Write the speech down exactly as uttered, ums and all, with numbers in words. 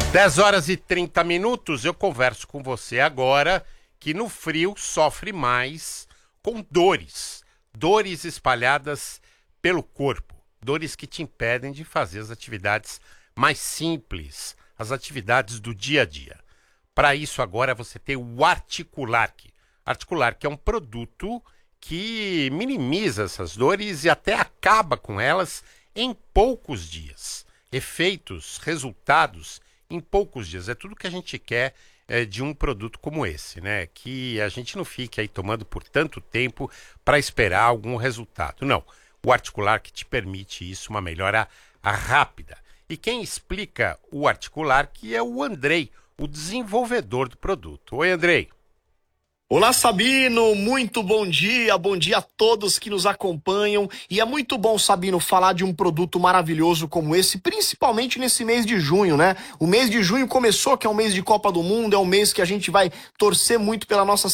dez horas e trinta minutos, eu converso com você agora que no frio sofre mais com dores, dores espalhadas pelo corpo, dores que te impedem de fazer as atividades mais simples, as atividades do dia a dia. Para isso agora você tem o Articulark. Articulark é um produto que minimiza essas dores e até acaba com elas em poucos dias. Efeitos, resultados em poucos dias. É tudo que a gente quer é, de um produto como esse, né? Que a gente não fique aí tomando por tanto tempo para esperar algum resultado. Não. O Articulark te permite isso, uma melhora rápida. E quem explica o Articulark é o Andrei, o desenvolvedor do produto. Oi, Andrei. Olá, Sabino, muito bom dia, bom dia a todos que nos acompanham. E é muito bom, Sabino, falar de um produto maravilhoso como esse, principalmente nesse mês de junho, né? O mês de junho começou, que é um mês de Copa do Mundo, é um mês que a gente vai torcer muito pela nossa